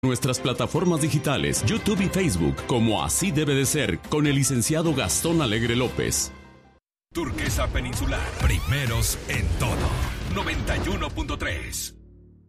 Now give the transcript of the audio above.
Nuestras plataformas digitales, YouTube y Facebook, como Así Debe de Ser, con el licenciado Gastón Alegre López. Turquesa Peninsular, primeros en todo. 91.3.